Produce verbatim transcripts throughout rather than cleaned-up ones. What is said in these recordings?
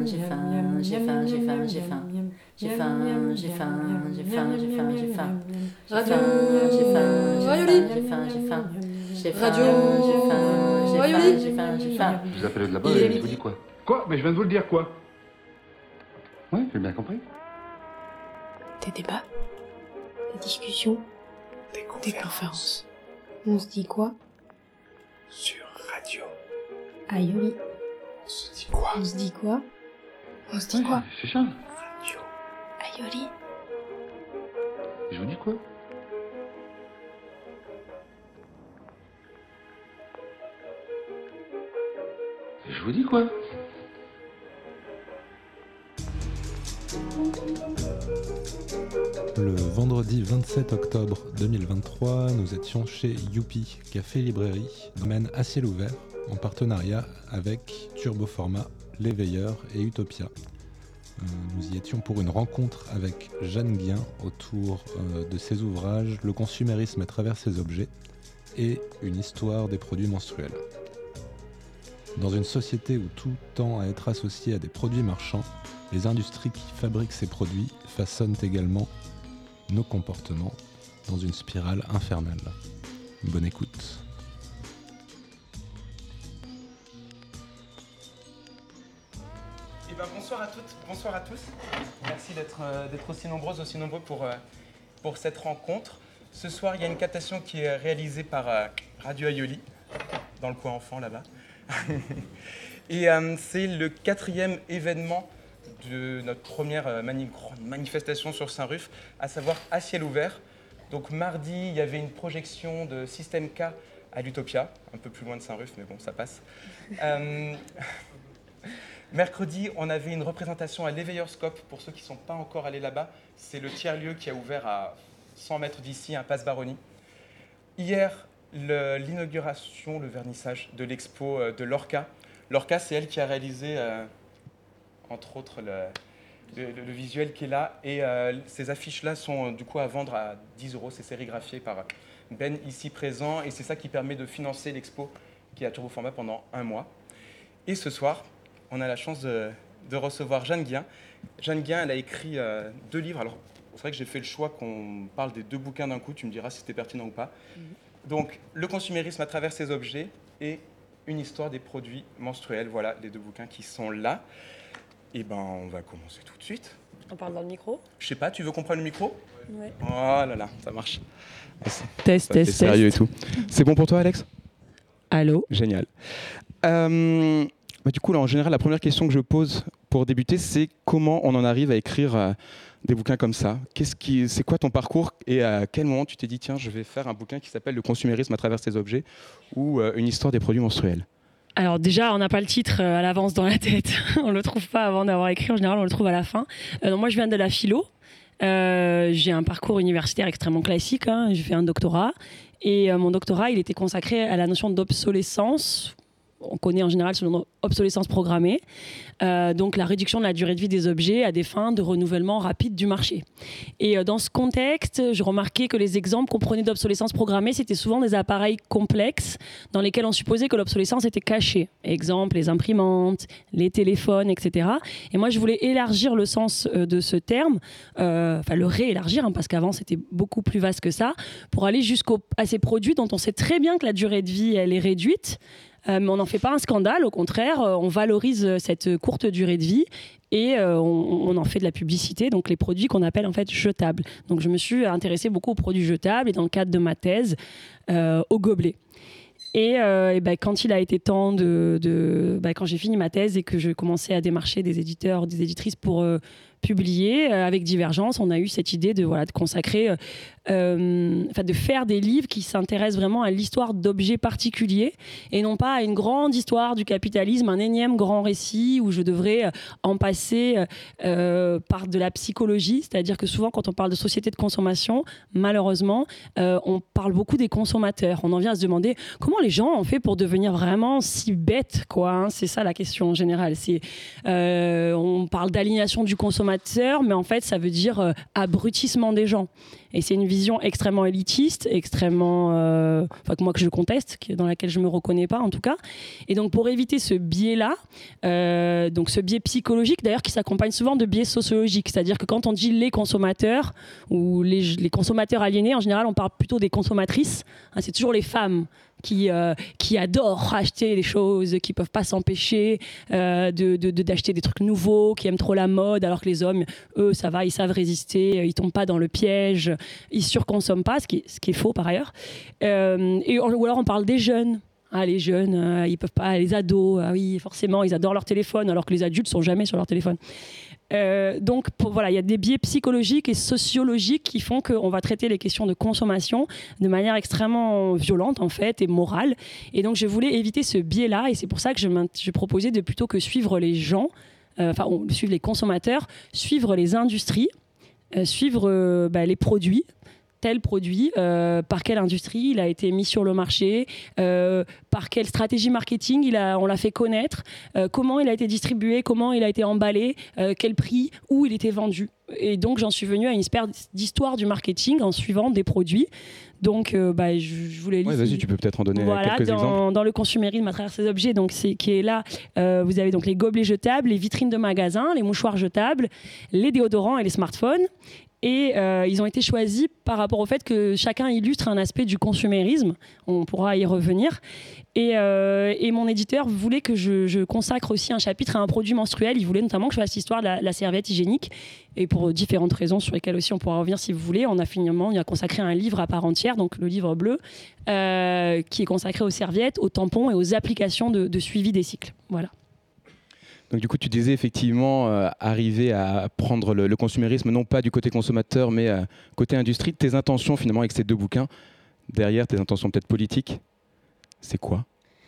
J'ai faim, j'ai faim, j'ai faim, j'ai faim. J'ai faim, j'ai faim, j'ai faim, j'ai faim, j'ai faim. Radio J'ai faim, j'ai Rayoli. faim, j'ai faim, j'ai faim. J'ai faim, Radio j'ai faim, j'ai Rayoli. faim, j'ai faim, j'ai faim. Je vous appelle de là-bas Il est et je vous midi. dis quoi? Quoi? Mais je viens de vous le dire, quoi? Oui, j'ai bien compris. Des débats, des discussions, Des des conférences. On se dit quoi? Sur radio. Aïoli. On se dit quoi? On se dit quoi? On se dit quoi? C'est ça. Radio. Aïoli. Je vous dis quoi? Je vous dis quoi? Le vendredi vingt-sept octobre deux mille vingt-trois, nous étions chez Youpi, café librairie, domaine à ciel ouvert, en partenariat avec Turboformat, Les Veilleurs et Utopia. Euh, nous y étions pour une rencontre avec Jeanne Guien autour euh, de ses ouvrages Le consumérisme à travers ses objets et une histoire des produits menstruels. Dans une société où tout tend à être associé à des produits marchands, les industries qui fabriquent ces produits façonnent également nos comportements dans une spirale infernale. Bonne écoute. Eh ben, bonsoir à toutes, bonsoir à tous. Merci d'être euh, d'être aussi nombreuses, aussi nombreux pour, euh, pour cette rencontre. Ce soir, il y a une captation qui est réalisée par euh, Radio Aïoli, dans le coin enfant là-bas. Et euh, c'est le quatrième événement de notre première euh, mani- grande manifestation sur Saint-Ruf, à savoir à ciel ouvert. Donc mardi, il y avait une projection de Système K à l'Utopia, un peu plus loin de Saint-Ruf, mais bon, ça passe. Euh, Mercredi, on avait une représentation à l'Éveilleurscope. Pour ceux qui ne sont pas encore allés là-bas, c'est le tiers-lieu qui a ouvert à cent mètres d'ici, un Passe Baronnie. Hier, le- l'inauguration, le vernissage de l'expo euh, de Lorca. Lorca, c'est elle qui a réalisé, euh, entre autres, le, le- le visuel qui est là. Et euh, ces affiches-là sont euh, du coup à vendre à dix euros. C'est sérigraphié par Ben, ici présent. Et c'est ça qui permet de financer l'expo qui est à Turboformat pendant un mois. Et ce soir, on a la chance de, de recevoir Jeanne Guien. Jeanne Guien, elle a écrit euh, deux livres. Alors, c'est vrai que j'ai fait le choix qu'on parle des deux bouquins d'un coup. Tu me diras si c'était pertinent ou pas. Mm-hmm. Donc, Le consumérisme à travers ses objets et Une histoire des produits menstruels. Voilà les deux bouquins qui sont là. Et ben, on va commencer tout de suite. On parle dans le micro? Je sais pas, tu veux qu'on prenne le micro? Ouais. Oh là là, ça marche. Test, Ça fait test, sérieux test. et tout. C'est bon pour toi, Alex? Allô? Génial. Euh, bah, du coup, là, en général, la première question que je pose pour débuter, c'est comment on en arrive à écrire euh, des bouquins comme ça? Qu'est-ce qui, c'est quoi ton parcours et à quel moment tu t'es dit, tiens, je vais faire un bouquin qui s'appelle Le consumérisme à travers ses objets ou euh, Une histoire des produits menstruels? Alors déjà, on n'a pas le titre euh, à l'avance dans la tête. On le trouve pas avant d'avoir écrit. En général, on le trouve à la fin. Euh, donc moi, je viens de la philo. Euh, j'ai un parcours universitaire extrêmement classique. Hein. J'ai fait un doctorat. Et euh, mon doctorat, il était consacré à la notion d'obsolescence. On connaît en général ce nom obsolescence programmée, euh, donc la réduction de la durée de vie des objets à des fins de renouvellement rapide du marché. Et euh, dans ce contexte, je remarquais que les exemples qu'on prenait d'obsolescence programmée, c'était souvent des appareils complexes dans lesquels on supposait que l'obsolescence était cachée. Exemple, les imprimantes, les téléphones, et cetera. Et moi, je voulais élargir le sens euh, de ce terme, euh, enfin le réélargir, hein, parce qu'avant, c'était beaucoup plus vaste que ça, pour aller jusqu'à ces produits dont on sait très bien que la durée de vie, elle est réduite. Euh, mais on n'en fait pas un scandale, au contraire, euh, on valorise euh, cette courte durée de vie et euh, on, on en fait de la publicité, donc les produits qu'on appelle en fait jetables. Donc je me suis intéressée beaucoup aux produits jetables et dans le cadre de ma thèse, euh, aux gobelets. Et, euh, et ben, quand il a été temps de, de ben, quand j'ai fini ma thèse et que je commençais à démarcher des éditeurs, des éditrices pour euh, publier, euh, avec Divergence, on a eu cette idée de, voilà, de consacrer, euh, euh, enfin, de faire des livres qui s'intéressent vraiment à l'histoire d'objets particuliers et non pas à une grande histoire du capitalisme, un énième grand récit où je devrais euh, en passer euh, par de la psychologie, c'est-à-dire que souvent quand on parle de société de consommation, malheureusement, euh, on parle beaucoup des consommateurs. On en vient à se demander comment les gens ont fait pour devenir vraiment si bêtes, quoi, hein. C'est ça la question en général. C'est, euh, on on parle d'aliénation du consommateur, mais en fait, ça veut dire euh, abrutissement des gens. Et c'est une vision extrêmement élitiste, extrêmement, euh, enfin que moi que je conteste, dans laquelle je me reconnais pas en tout cas. Et donc pour éviter ce biais-là, euh, donc ce biais psychologique d'ailleurs qui s'accompagne souvent de biais sociologiques, c'est-à-dire que quand on dit les consommateurs ou les, les consommateurs aliénés, en général on parle plutôt des consommatrices. Hein, c'est toujours les femmes qui, euh, qui adorent acheter des choses, qui ne peuvent pas s'empêcher euh, de, de, de, d'acheter des trucs nouveaux, qui aiment trop la mode, alors que les hommes, eux, ça va, ils savent résister, ils ne tombent pas dans le piège, ils ne surconsomment pas, ce qui est, ce qui est faux par ailleurs. Euh, et, ou alors on parle des jeunes. Ah, les jeunes, euh, ils peuvent pas, les ados, ah oui, forcément, ils adorent leur téléphone, alors que les adultes ne sont jamais sur leur téléphone. Euh, donc pour, voilà, il y a des biais psychologiques et sociologiques qui font qu'on va traiter les questions de consommation de manière extrêmement violente en fait et morale. Et donc je voulais éviter ce biais-là et c'est pour ça que je, je proposais de plutôt que suivre les gens, euh, enfin suivre les consommateurs, suivre les industries, euh, suivre euh, bah, les produits. Tel produit, euh, par quelle industrie il a été mis sur le marché, euh, par quelle stratégie marketing il a, on l'a fait connaître, euh, comment il a été distribué, comment il a été emballé, euh, quel prix, où il était vendu. Et donc j'en suis venue à une espèce d'histoire du marketing en suivant des produits. Donc euh, bah, je, je voulais lire. Ouais, vas-y, tu peux peut-être en donner voilà, quelques dans, exemples. Dans le consumérisme à travers ces objets, donc c'est qui est là, euh, vous avez donc les gobelets jetables, les vitrines de magasins, les mouchoirs jetables, les déodorants et les smartphones. Et euh, ils ont été choisis par rapport au fait que chacun illustre un aspect du consumérisme. On pourra y revenir. Et, euh, et mon éditeur voulait que je, je consacre aussi un chapitre à un produit menstruel. Il voulait notamment que je fasse l'histoire de la, la serviette hygiénique. Et pour différentes raisons sur lesquelles aussi on pourra revenir si vous voulez, on a finalement on a consacré un livre à part entière, donc le livre bleu, euh, qui est consacré aux serviettes, aux tampons et aux applications de, de suivi des cycles. Voilà. Donc du coup, tu disais effectivement euh, arriver à prendre le, le consumérisme, non pas du côté consommateur, mais euh, côté industrie. Tes intentions finalement avec ces deux bouquins, derrière tes intentions peut-être politiques, c'est quoi ?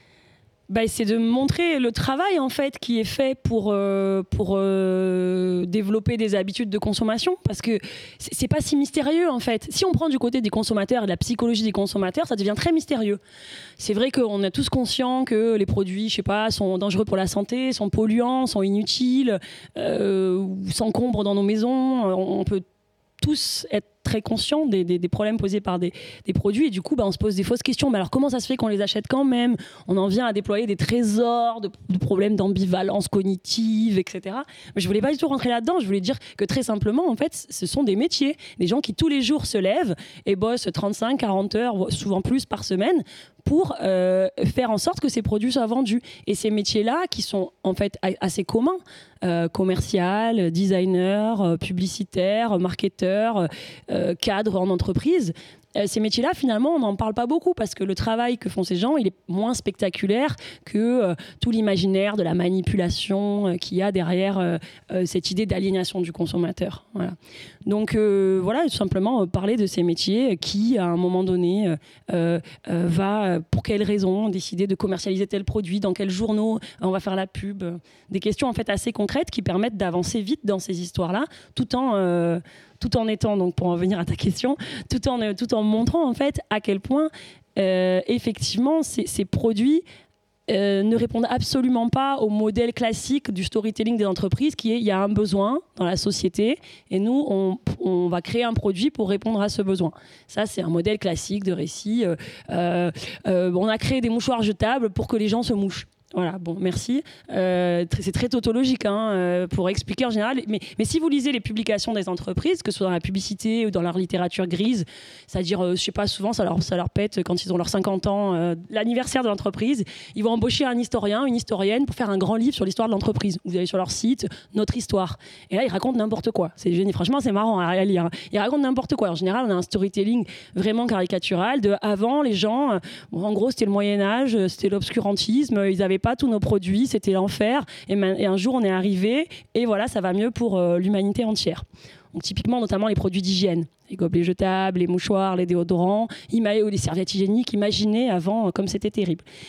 Bah, c'est de montrer le travail en fait qui est fait pour, euh, pour euh, développer des habitudes de consommation, parce que c'est, c'est pas si mystérieux en fait. Si on prend du côté des consommateurs et de la psychologie des consommateurs, ça devient très mystérieux. C'est vrai qu'on est tous conscients que les produits, je sais pas, sont dangereux pour la santé, sont polluants, sont inutiles, euh, s'encombrent dans nos maisons. On peut tous être très conscients des, des, des problèmes posés par des, des produits et du coup bah, on se pose des fausses questions. Mais alors comment ça se fait qu'on les achète quand même ? On en vient à déployer des trésors de, de problèmes d'ambivalence cognitive, et cetera. Mais je voulais pas du tout rentrer là-dedans. Je voulais dire que très simplement, en fait, ce sont des métiers. Des gens qui tous les jours se lèvent et bossent trente-cinq, quarante heures, souvent plus par semaine pour euh, faire en sorte que ces produits soient vendus. Et ces métiers-là, qui sont en fait assez communs, euh, commercial, designer, euh, publicitaire, marketeur, euh, cadre en entreprise, euh, ces métiers-là, finalement, on n'en parle pas beaucoup parce que le travail que font ces gens, il est moins spectaculaire que euh, tout l'imaginaire de la manipulation euh, qu'il y a derrière euh, euh, cette idée d'aliénation du consommateur. Voilà. Donc euh, voilà, tout simplement euh, parler de ces métiers qui, à un moment donné, euh, euh, va, euh, pour quelles raisons, décider de commercialiser tel produit, dans quels journaux on va faire la pub. Euh, des questions en fait assez concrètes qui permettent d'avancer vite dans ces histoires-là, tout en... Euh, tout en étant, donc pour en venir à ta question, tout en, tout en montrant en fait à quel point euh, effectivement ces, ces produits euh, ne répondent absolument pas au modèle classique du storytelling des entreprises qui est il y a un besoin dans la société et nous on, on va créer un produit pour répondre à ce besoin. Ça c'est un modèle classique de récit. Euh, euh, euh, on a créé des mouchoirs jetables pour que les gens se mouchent. Voilà, bon, merci. Euh, c'est très tautologique hein, euh, pour expliquer en général. Mais, mais si vous lisez les publications des entreprises, que ce soit dans la publicité ou dans leur littérature grise, c'est-à-dire, euh, je sais pas, souvent, ça leur, ça leur pète quand ils ont leurs cinquante ans, euh, l'anniversaire de l'entreprise, ils vont embaucher un historien, une historienne pour faire un grand livre sur l'histoire de l'entreprise. Vous allez sur leur site, notre histoire. Et là, ils racontent n'importe quoi. C'est génial. Franchement, c'est marrant à lire. Ils racontent n'importe quoi. En général, on a un storytelling vraiment caricatural de avant, les gens, euh, bon, en gros, c'était le Moyen-Âge, c'était l'obscurantisme, ils avaient pas tous nos produits, c'était l'enfer et, et un jour on est arrivé et voilà ça va mieux pour euh, l'humanité entière. Donc typiquement notamment les produits d'hygiène, les gobelets jetables, les mouchoirs, les déodorants, ima- ou les serviettes hygiéniques, imaginez avant euh, comme c'était terrible.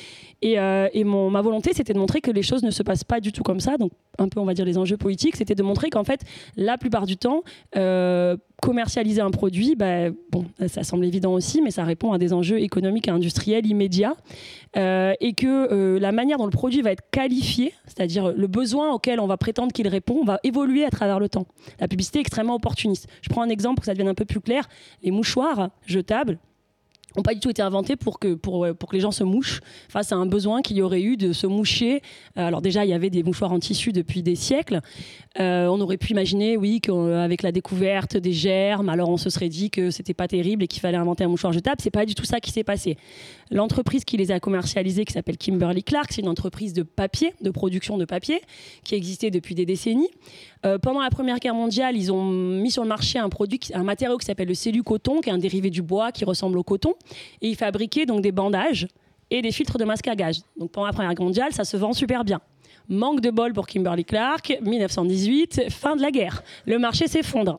Et, euh, et mon, ma volonté, c'était de montrer que les choses ne se passent pas du tout comme ça. Donc, un peu, on va dire, les enjeux politiques, c'était de montrer qu'en fait, la plupart du temps, euh, commercialiser un produit, bah, bon, ça semble évident aussi, mais ça répond à des enjeux économiques et industriels immédiats. Euh, et que euh, la manière dont le produit va être qualifié, c'est-à-dire le besoin auquel on va prétendre qu'il répond, va évoluer à travers le temps. La publicité est extrêmement opportuniste. Je prends un exemple pour que ça devienne un peu plus clair. Les mouchoirs jetables n'ont pas du tout été inventés pour que, pour, pour que les gens se mouchent face à un besoin qu'il y aurait eu de se moucher. Alors déjà, il y avait des mouchoirs en tissu depuis des siècles. Euh, on aurait pu imaginer, oui, qu'avec la découverte des germes, alors on se serait dit que c'était pas terrible et qu'il fallait inventer un mouchoir jetable. C'est pas du tout ça qui s'est passé. L'entreprise qui les a commercialisés, qui s'appelle Kimberly-Clark, c'est une entreprise de papier, de production de papier, qui existait depuis des décennies. Euh, pendant la Première Guerre mondiale, ils ont mis sur le marché un produit, un matériau qui s'appelle le cellucoton, qui est un dérivé du bois qui ressemble au coton. Et ils fabriquaient donc des bandages et des filtres de masque à gaz. Donc pendant la Première Guerre mondiale, ça se vend super bien. Manque de bol pour Kimberly-Clark, dix-neuf cent dix-huit, fin de la guerre. Le marché s'effondre.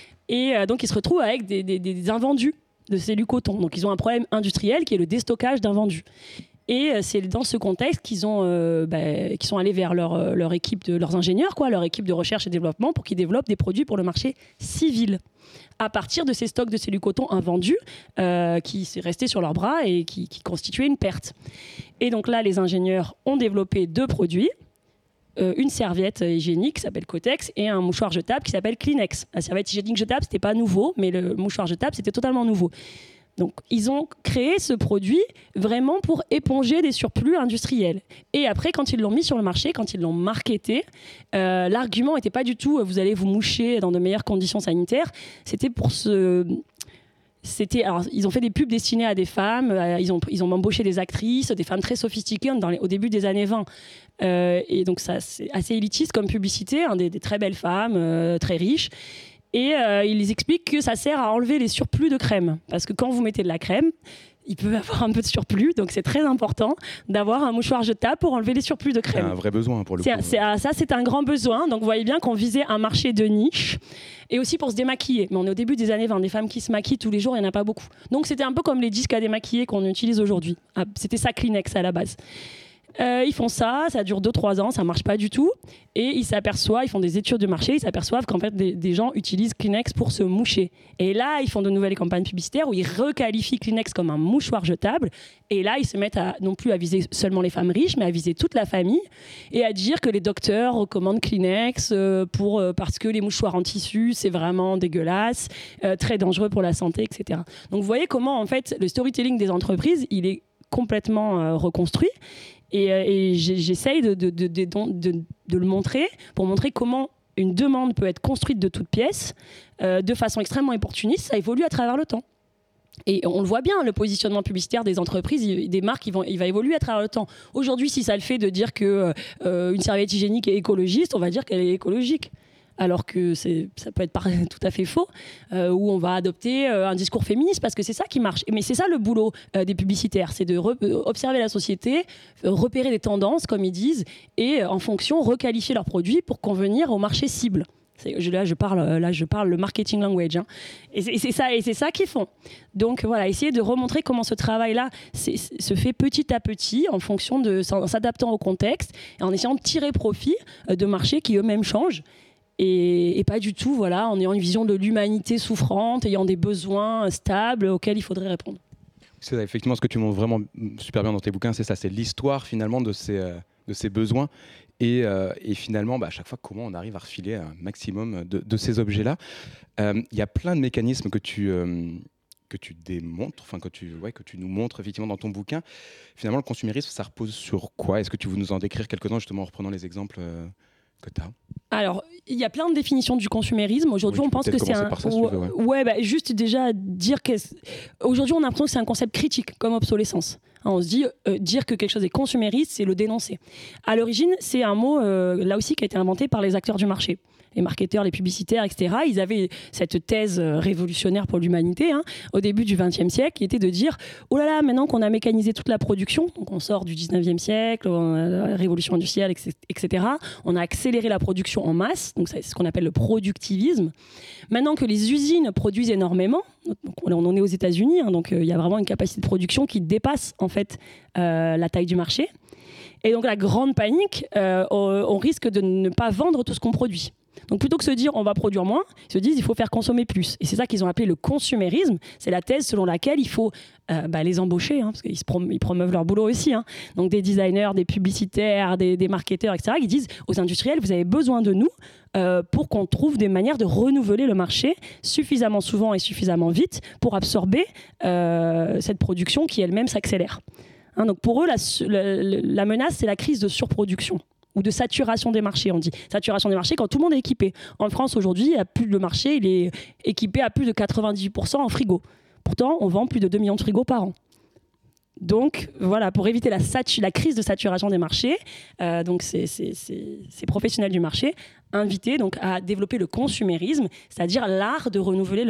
Et euh, donc ils se retrouvent avec des, des, des invendus de cellucoton. Donc ils ont un problème industriel qui est le déstockage d'invendus. Et euh, c'est dans ce contexte qu'ils ont, euh, bah, qu'ils sont allés vers leur, euh, leur équipe de leurs ingénieurs, quoi, leur équipe de recherche et développement, pour qu'ils développent des produits pour le marché civil, à partir de ces stocks de cellucoton invendus euh, qui restaient sur leurs bras et qui, qui constituaient une perte. Et donc là, les ingénieurs ont développé deux produits. Euh, une serviette hygiénique qui s'appelle Kotex et un mouchoir jetable qui s'appelle Kleenex. La serviette hygiénique jetable, c'était pas nouveau, mais le mouchoir jetable, c'était totalement nouveau. Donc, ils ont créé ce produit vraiment pour éponger des surplus industriels. Et après, quand ils l'ont mis sur le marché, quand ils l'ont marketé, euh, l'argument n'était pas du tout « vous allez vous moucher dans de meilleures conditions sanitaires ». C'était pour se... C'était, alors, ils ont fait des pubs destinées à des femmes, euh, ils, ont, ils ont embauché des actrices, des femmes très sophistiquées dans les, au début des années vingt. Euh, et donc, ça, c'est assez élitiste comme publicité, hein, des, des très belles femmes, euh, très riches. Et euh, ils expliquent que ça sert à enlever les surplus de crème. Parce que quand vous mettez de la crème, il peut y avoir un peu de surplus. Donc, c'est très important d'avoir un mouchoir jetable pour enlever les surplus de crème. C'est un vrai besoin pour le c'est, coup. C'est, ça, c'est un grand besoin. Donc, vous voyez bien qu'on visait un marché de niche. Et aussi pour se démaquiller. Mais on est au début des années vingt. Des femmes qui se maquillent tous les jours, il n'y en a pas beaucoup. Donc, c'était un peu comme les disques à démaquiller qu'on utilise aujourd'hui. Ah, c'était ça Kleenex à la base. Euh, ils font ça, ça dure deux trois ans, ça marche pas du tout. Et ils s'aperçoivent, ils font des études de marché, ils s'aperçoivent qu'en fait, des, des gens utilisent Kleenex pour se moucher. Et là, ils font de nouvelles campagnes publicitaires où ils requalifient Kleenex comme un mouchoir jetable. Et là, ils se mettent à, non plus à viser seulement les femmes riches, mais à viser toute la famille et à dire que les docteurs recommandent Kleenex euh, pour, euh, parce que les mouchoirs en tissu, c'est vraiment dégueulasse, euh, très dangereux pour la santé, et cetera. Donc, vous voyez comment, en fait, le storytelling des entreprises, il est complètement euh, reconstruit. Et, et j'essaye de, de, de, de, de, de le montrer pour montrer comment une demande peut être construite de toutes pièces euh, de façon extrêmement opportuniste. Ça évolue à travers le temps. Et on le voit bien, le positionnement publicitaire des entreprises, des marques, il va, il va évoluer à travers le temps. Aujourd'hui, si ça le fait de dire qu'une euh, serviette hygiénique est écologiste, on va dire qu'elle est écologique. Alors que c'est, ça peut être tout à fait faux, euh, où on va adopter euh, un discours féministe, parce que c'est ça qui marche. Mais c'est ça le boulot euh, des publicitaires, c'est de re- observer la société, euh, repérer des tendances, comme ils disent, et euh, en fonction, requalifier leurs produits pour convenir au marché cible. C'est, là, je parle, là, je parle le marketing language. Hein. Et, c'est, et, c'est ça, et c'est ça qu'ils font. Donc voilà, essayer de remontrer comment ce travail-là c'est, c'est, se fait petit à petit, en fonction de, en s'adaptant au contexte, et en essayant de tirer profit euh, de marchés qui eux-mêmes changent. Et, et pas du tout, voilà, en ayant une vision de l'humanité souffrante, ayant des besoins stables auxquels il faudrait répondre. C'est effectivement ce que tu montres vraiment super bien dans tes bouquins, c'est ça, c'est l'histoire finalement de ces, euh, de ces besoins et, euh, et finalement, bah, à chaque fois, comment on arrive à refiler un maximum de, de ces objets-là. Il euh, y a plein de mécanismes que tu... Euh, que tu démontres, enfin que tu, ouais, que tu nous montres effectivement dans ton bouquin. Finalement, le consumérisme, ça repose sur quoi ? Est-ce que tu veux nous en décrire quelques-uns, justement en reprenant les exemples euh, que tu as ? Alors, il y a plein de définitions du consumérisme. Aujourd'hui, oui, on pense que c'est un... Ça, si tu veux, ouais, ouais bah, juste déjà dire que... Aujourd'hui, on a l'impression que c'est un concept critique, comme obsolescence. On se dit, euh, dire que quelque chose est consumériste, c'est le dénoncer. À l'origine, c'est un mot, euh, là aussi, qui a été inventé par les acteurs du marché. Les marketeurs, les publicitaires, et cetera. Ils avaient cette thèse révolutionnaire pour l'humanité, hein, au début du vingtième siècle, qui était de dire « Oh là là, maintenant qu'on a mécanisé toute la production, donc on sort du dix-neuvième siècle, la révolution industrielle, et cetera, on a accéléré la production en masse, donc c'est ce qu'on appelle le productivisme. Maintenant que les usines produisent énormément, donc on en est aux États-Unis, hein, donc il euh, y a vraiment une capacité de production qui dépasse en fait euh, la taille du marché. Et donc la grande panique, euh, on, on risque de ne pas vendre tout ce qu'on produit. Donc plutôt que de se dire on va produire moins, ils se disent il faut faire consommer plus. Et c'est ça qu'ils ont appelé le consumérisme. C'est la thèse selon laquelle il faut euh, bah, les embaucher, hein, parce qu'ils se prom- ils promeuvent leur boulot aussi. Hein. Donc des designers, des publicitaires, des, des marketeurs, et cetera. Ils disent aux industriels vous avez besoin de nous euh, pour qu'on trouve des manières de renouveler le marché suffisamment souvent et suffisamment vite pour absorber euh, cette production qui elle-même s'accélère. Hein, donc pour eux, la, la, la menace, c'est la crise de surproduction ou de saturation des marchés, on dit. Saturation des marchés quand tout le monde est équipé. En France, aujourd'hui, le marché il est équipé à plus de quatre-vingt-dix pour cent en frigo. Pourtant, on vend plus de deux millions de frigos par an. Donc, voilà, pour éviter la, satu- la crise de saturation des marchés, euh, donc ces, ces, ces, ces professionnels du marché invités donc, à développer le consumérisme, c'est-à-dire l'art de renouveler le